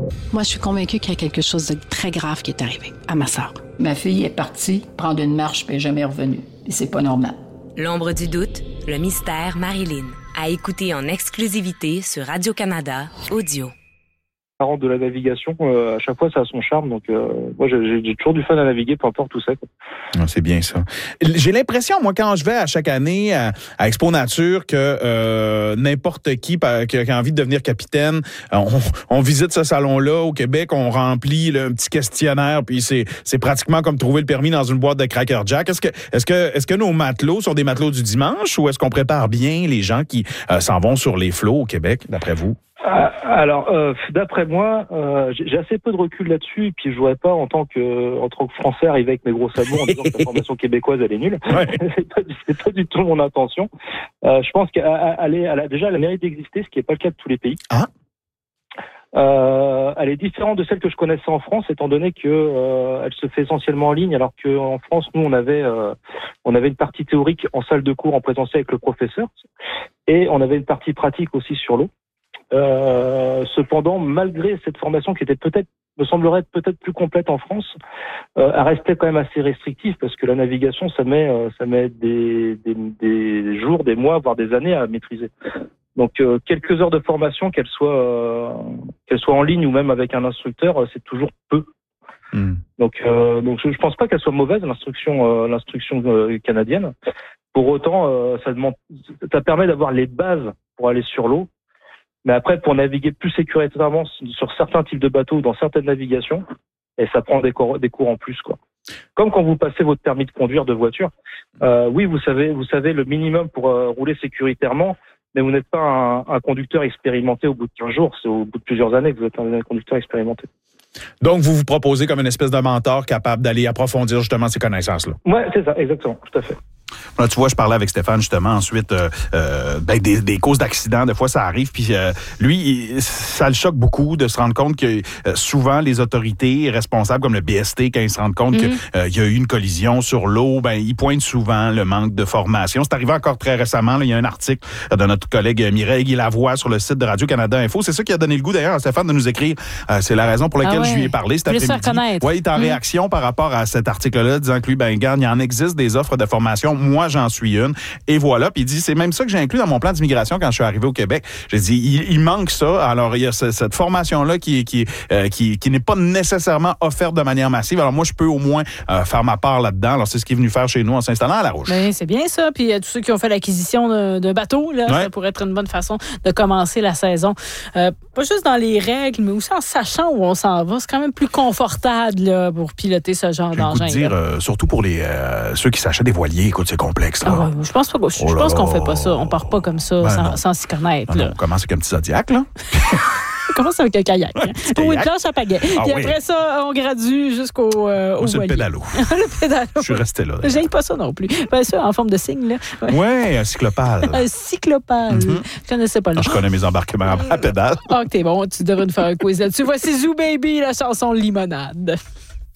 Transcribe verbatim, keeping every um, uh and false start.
Moi, je suis convaincue qu'il y a quelque chose de très grave qui est arrivé à ma sœur. Ma fille est partie prendre une marche puis elle n'est jamais revenue. Et c'est pas normal. L'ombre du doute, le mystère Marilyn. À écouter en exclusivité sur Radio-Canada Audio. Parents de la navigation, euh, à chaque fois ça a son charme, donc euh, moi j'ai, j'ai toujours du fun à naviguer, peu importe où c'est. Quoi. Ah, c'est bien ça. J'ai l'impression, moi, quand je vais à chaque année à, à Expo Nature, que euh, n'importe qui qui a envie de devenir capitaine, on, on visite ce salon-là au Québec, on remplit là, un petit questionnaire, puis c'est, c'est pratiquement comme trouver le permis dans une boîte de Cracker Jack. Est-ce que, est-ce que, est-ce que nos matelots sont des matelots du dimanche, ou est-ce qu'on prépare bien les gens qui euh, s'en vont sur les flots au Québec, d'après vous? Alors, euh, d'après moi, euh, j'ai assez peu de recul là-dessus, et puis je voudrais pas, en tant que, en tant que Français, arriver avec mes gros sabots en disant que la formation québécoise, elle est nulle. Ouais. c'est, pas, c'est pas du tout mon intention. Euh, je pense qu'elle est, elle a, déjà, elle mérite d'exister, ce qui n'est pas le cas de tous les pays. Ah. Euh, elle est différente de celle que je connaissais en France, étant donné que euh, elle se fait essentiellement en ligne, alors qu'en France, nous, on avait, euh, on avait une partie théorique en salle de cours en présentiel avec le professeur, et on avait une partie pratique aussi sur l'eau. Euh, cependant, malgré cette formation qui était peut-être, me semblerait peut-être plus complète en France, euh, elle restait quand même assez restrictive, parce que la navigation, ça met, euh, ça met des, des, des jours, des mois, voire des années à maîtriser. Donc, euh, quelques heures de formation, qu'elles soient, euh, qu'elles soient en ligne ou même avec un instructeur, euh, c'est toujours peu. Mmh. Donc, euh, donc, je, je pense pas qu'elle soit mauvaise, l'instruction, euh, l'instruction euh, canadienne. Pour autant, euh, ça demande, ça permet d'avoir les bases pour aller sur l'eau. Mais après, pour naviguer plus sécuritairement sur certains types de bateaux ou dans certaines navigations, et ça prend des cours, des cours en plus, quoi. Comme quand vous passez votre permis de conduire de voiture, euh, oui, vous savez, vous savez le minimum pour euh, rouler sécuritairement, mais vous n'êtes pas un, un conducteur expérimenté au bout de quinze jours, c'est au bout de plusieurs années que vous êtes un conducteur expérimenté. Donc, vous vous proposez comme une espèce de mentor capable d'aller approfondir justement ces connaissances-là. Oui, c'est ça, exactement, tout à fait. Là, tu vois, je parlais avec Stéphane justement ensuite euh, euh, ben, des, des causes d'accidents, des fois ça arrive, puis euh, lui, il, ça le choque beaucoup de se rendre compte que euh, souvent les autorités responsables comme le B S T, quand ils se rendent compte mm-hmm. qu'il euh, y a eu une collision sur l'eau, ben ils pointent souvent le manque de formation. C'est arrivé encore très récemment, là, il y a un article de notre collègue Mireille Guy-Lavoie sur le site de Radio-Canada Info. C'est ça qui a donné le goût d'ailleurs à Stéphane de nous écrire. Euh, c'est la raison pour laquelle ah ouais. je lui ai parlé cet après-midi. Oui, il est en mm-hmm. réaction par rapport à cet article-là, disant que lui, ben regarde, il en existe des offres de formation. Moi, j'en suis une. Et voilà. Puis il dit, c'est même ça que j'ai inclus dans mon plan d'immigration quand je suis arrivé au Québec. J'ai dit, il, il manque ça. Alors, il y a ce, cette formation-là qui, qui, euh, qui, qui n'est pas nécessairement offerte de manière massive. Alors, moi, je peux au moins euh, faire ma part là-dedans. Alors, c'est ce qu'il est venu faire chez nous en s'installant à La Roche. Bien, c'est bien ça. Puis, euh, tous ceux qui ont fait l'acquisition d'un, d'un bateau, là, ouais. ça pourrait être une bonne façon de commencer la saison. Euh, pas juste dans les règles, mais aussi en sachant où on s'en va. C'est quand même plus confortable là, pour piloter ce genre j'ai d'engin. Je veux dire, euh, surtout pour les euh, ceux qui s'achètent des voiliers, écoute, c'est complexe. Là. Ah ouais, je pense pas. Je, oh je pense qu'on fait pas ça. On part pas comme ça ben sans, sans s'y connaître. Non, là. non, on commence avec un petit Zodiac, là. On commence avec un kayak. Hein. Ouais, Ou une planche à pagaie. Ah, Puis oui. après ça, on gradue jusqu'au euh, au c'est voilier. le pédalo. le pédalo. Je suis resté là. D'ailleurs. J'aime pas ça non plus. Ben ça, en forme de cygne, là. Ouais, ouais un cyclopale. un cyclopale. Mm-hmm. Je connaissais pas le nom. Je connais mes embarquements à pédale. Ah, t'es bon. Tu devrais nous faire un quiz là-dessus. Voici Zoo Baby, la chanson Limonade.